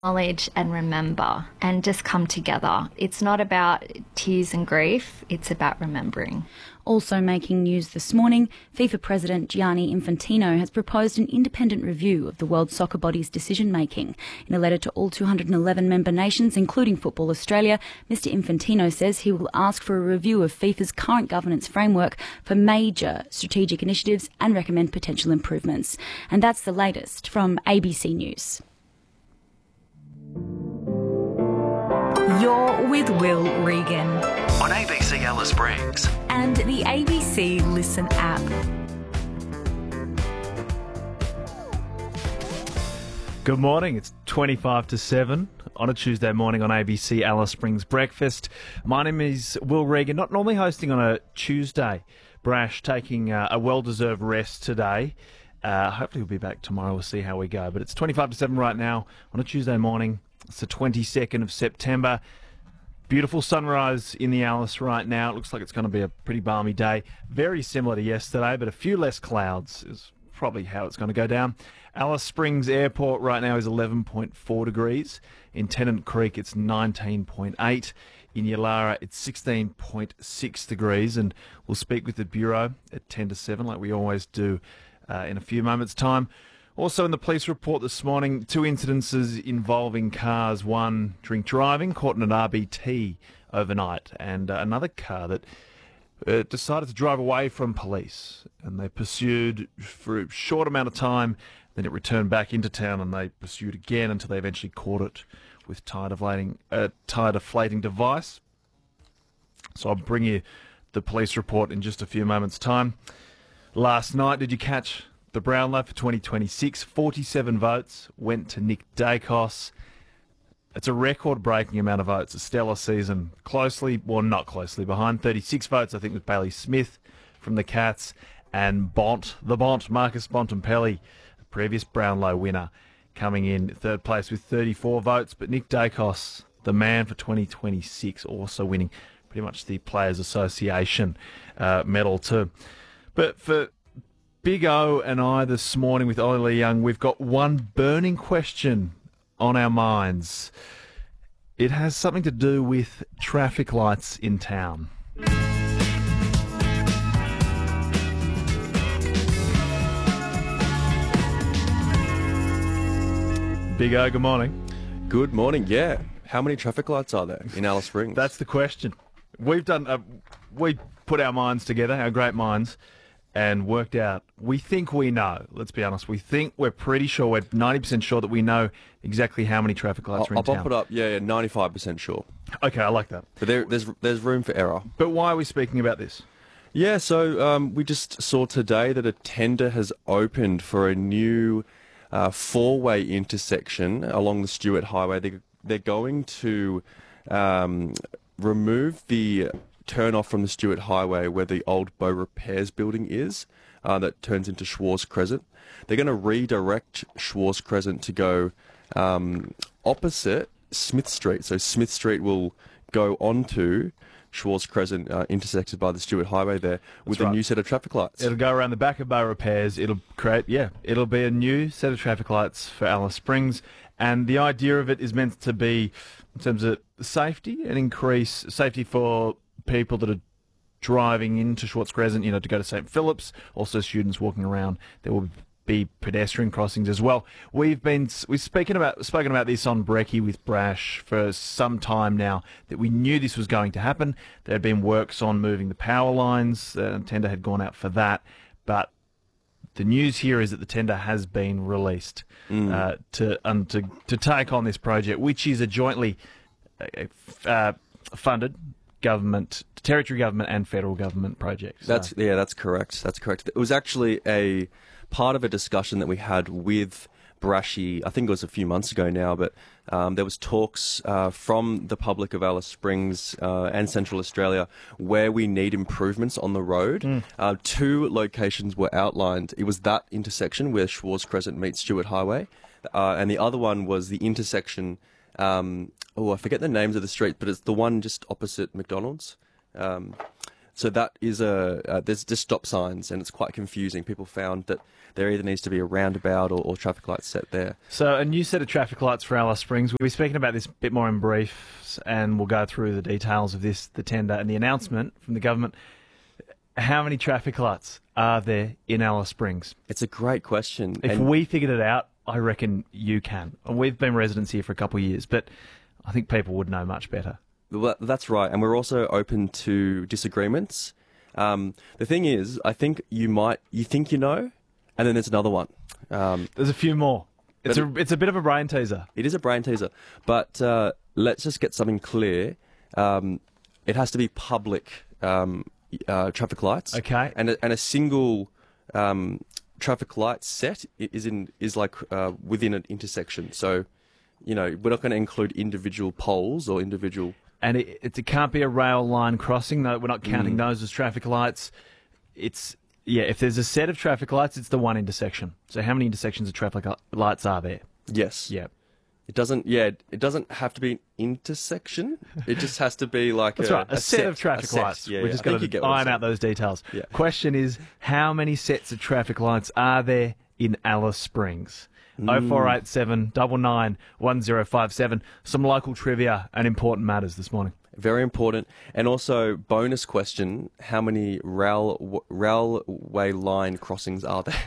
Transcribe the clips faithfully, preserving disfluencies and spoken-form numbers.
Acknowledge and remember and just come together. It's not about tears and grief, it's about remembering. Also making news this morning, FIFA President Gianni Infantino has proposed an independent review of the World Soccer body's decision-making. In a letter to all two hundred eleven member nations, including Football Australia, Mister Infantino says he will ask for a review of FIFA's current governance framework for major strategic initiatives and recommend potential improvements. And that's the latest from A B C News. You're with Will Regan on A B C Alice Springs and the A B C Listen app. Good morning. It's twenty-five to seven on a Tuesday morning on A B C Alice Springs Breakfast. My name is Will Regan, not normally hosting on a Tuesday. Brash taking uh, a well-deserved rest today. Uh, hopefully we'll be back tomorrow. We'll see how we go. But it's twenty-five to seven right now on a Tuesday morning. It's the twenty-second of September. Beautiful sunrise in the Alice right now. It looks like it's going to be a pretty balmy day. Very similar to yesterday, but a few less clouds is probably how it's going to go down. Alice Springs Airport right now is eleven point four degrees. In Tennant Creek, it's nineteen point eight. In Yalara, it's sixteen point six degrees. And we'll speak with the Bureau at ten to seven, like we always do uh, in a few moments' time. Also in the police report this morning, two incidences involving cars. One, drink driving, caught in an R B T overnight, and uh, another car that uh, decided to drive away from police. And they pursued for a short amount of time, then it returned back into town, and they pursued again until they eventually caught it with tire deflating, uh, tire deflating device. So I'll bring you the police report in just a few moments' time. Last night, did you catch the Brownlow for twenty twenty-six? forty-seven votes went to Nick Dacos. It's a record-breaking amount of votes. A stellar season. Closely, well, not closely behind. thirty-six votes, I think, with Bailey Smith from the Cats. And Bont, the Bont, Marcus Bontempelli, the previous Brownlow winner, coming in third place with thirty-four votes. But Nick Dacos, the man for twenty twenty-six, also winning pretty much the Players Association uh, medal too. But for Big O and I this morning with Ollie Young, we've got one burning question on our minds. It has something to do with traffic lights in town. Big O, good morning. Good morning, yeah. How many traffic lights are there in Alice Springs? That's the question. We've done, uh, we put our minds together, our great minds, and worked out, we think we know. Let's be honest. We think we're pretty sure, we're ninety percent sure that we know exactly how many traffic lights I'll, are in I'll town. bump it up. Yeah, yeah, ninety-five percent sure. Okay, I like that. But there, there's there's room for error. But why are we speaking about this? Yeah, so um, we just saw today that a tender has opened for a new uh, four-way intersection along the Stewart Highway. They, they're going to um, remove the turn-off from the Stewart Highway where the old Bow Repairs building is. Uh, that turns into Schwarz Crescent. They're going to redirect Schwarz Crescent to go um, opposite Smith Street. So Smith Street will go onto Schwarz Crescent, uh, intersected by the Stewart Highway there, with That's right. a new set of traffic lights. It'll go around the back of Bow Repairs. It'll create, yeah, it'll be a new set of traffic lights for Alice Springs. And the idea of it is meant to be, in terms of safety, and increase safety for people that are driving into Schwarz Crescent, you know, to go to Saint Philip's, also students walking around. There will be pedestrian crossings as well. We've been we've spoken about spoken about this on Brekkie with Brash for some time now, that we knew this was going to happen. There had been works on moving the power lines. The tender had gone out for that, but the news here is that the tender has been released mm. uh, to um, to to take on this project, which is a jointly uh, funded government, territory government and federal government project. So. That's yeah, that's correct. That's correct. It was actually a part of a discussion that we had with Brashy. I think it was a few months ago now, but um, there was talks uh, from the public of Alice Springs uh, and Central Australia where we need improvements on the road. Mm. Uh, two locations were outlined. It was that intersection where Schwarz Crescent meets Stewart Highway, uh, and the other one was the intersection. Um, oh, I forget the names of the street, but it's the one just opposite McDonald's. Um, So that is a, uh, there's just stop signs, and it's quite confusing. People found that there either needs to be a roundabout or, or traffic lights set there. So a new set of traffic lights for Alice Springs. We'll be speaking about this a bit more in briefs, and we'll go through the details of this, the tender and the announcement from the government. How many traffic lights are there in Alice Springs? It's a great question. If and we figured it out, I reckon you can. And we've been residents here for a couple of years, but I think people would know much better. Well, that's right, and we're also open to disagreements. Um, the thing is, I think you might, you think you know, and then there's another one. Um, There's a few more. It's a, it's a bit of a brain teaser. it is a brain teaser, but uh, let's just get something clear. Um, it has to be public um, uh, traffic lights. Okay. And a, and a single um, traffic light set i- is in is like uh, within an intersection. So, you know, we're not going to include individual poles or individual. And it, it, it can't be a rail line crossing, though. We're not counting those as traffic lights. It's, yeah, if there's a set of traffic lights, it's the one intersection. So how many intersections of traffic li- lights are there? Yes. Yeah. It doesn't. Yeah. It doesn't have to be an intersection. It just has to be like That's a, right, a, set, of traffic a set. lights. Yeah, We're yeah. just I think going you to get what I'm iron out saying. those details. Yeah. Question is, how many sets of traffic lights are there in Alice Springs? Mm. oh four eight seven, nine nine, one oh five seven. Some local trivia and important matters this morning. Very important. And also, bonus question, how many rail, railway line crossings are there?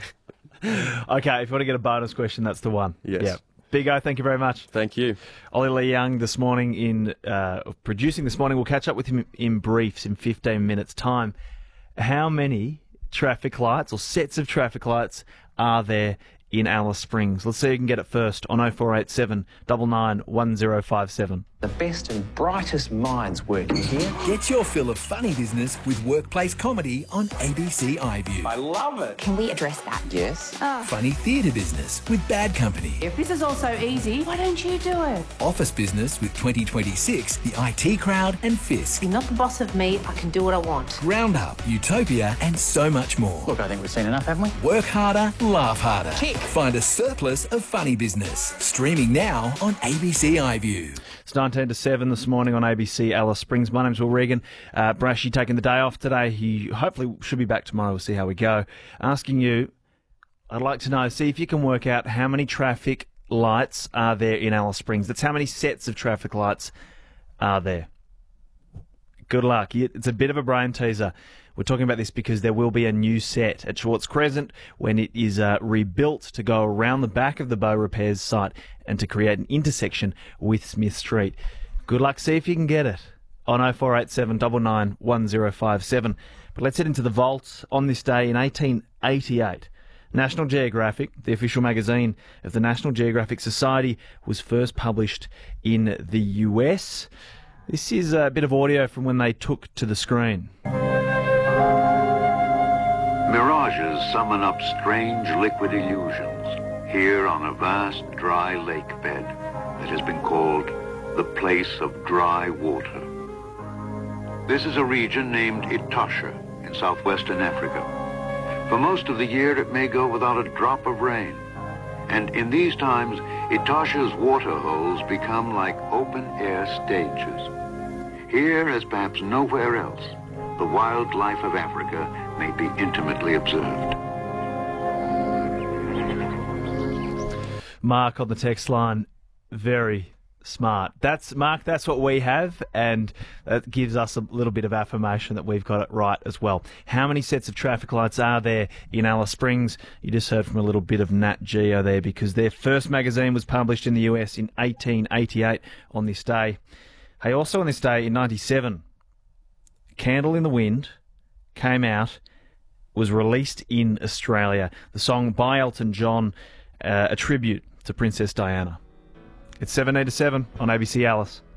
Okay, if you want to get a bonus question, that's the one. Yes. Yeah. Big O, thank you very much. Thank you. Ollie Lee Young this morning in uh, producing this morning. We'll catch up with him in briefs in fifteen minutes' time. How many traffic lights or sets of traffic lights are there in Alice Springs? Let's see who can get it first on oh four eight seven, nine nine, one oh five seven. The best and brightest minds working here. Get your fill of funny business with workplace comedy on A B C iView. I love it. Can we address that? Yes. Funny theatre business with Bad Company. If this is all so easy, why don't you do it? Office business with twenty twenty-six, the I T Crowd and Fisk. You're not the boss of me, I can do what I want. Roundup, Utopia and so much more. Look, I think we've seen enough, haven't we? Work harder, laugh harder. Tick. Find a surplus of funny business. Streaming now on A B C iView. It's nineteen to seven this morning on A B C Alice Springs. My name's Will Regan. Uh, Brashy taking the day off today. He hopefully should be back tomorrow. We'll see how we go. Asking you, I'd like to know, see if you can work out how many traffic lights are there in Alice Springs. That's how many sets of traffic lights are there. Good luck. It's a bit of a brain teaser. We're talking about this because there will be a new set at Schwartz Crescent when it is uh, rebuilt to go around the back of the Bow Repairs site and to create an intersection with Smith Street. Good luck. See if you can get it on oh four eight seven, nine nine, one oh five seven. But let's head into the vault on this day in eighteen eighty-eight. National Geographic, the official magazine of the National Geographic Society, was first published in the U S. This is a bit of audio from when they took to the screen. Mirages summon up strange liquid illusions here on a vast dry lake bed that has been called the place of dry water. This is a region named Etosha in southwestern Africa. For most of the year it may go without a drop of rain. And in these times, Etosha's water holes become like open-air stages. Here, as perhaps nowhere else, the wildlife of Africa may be intimately observed. Mark on the text line, very smart. That's Mark, that's what we have, and that gives us a little bit of affirmation that we've got it right as well. How many sets of traffic lights are there in Alice Springs? You just heard from a little bit of Nat Geo there because their first magazine was published in the U S in eighteen eighty-eight on this day. Hey, also on this day in ninety-seven, Candle in the Wind came out, was released in Australia. The song by Elton John, uh, a tribute to Princess Diana. It's seventeen to seven on A B C Alice.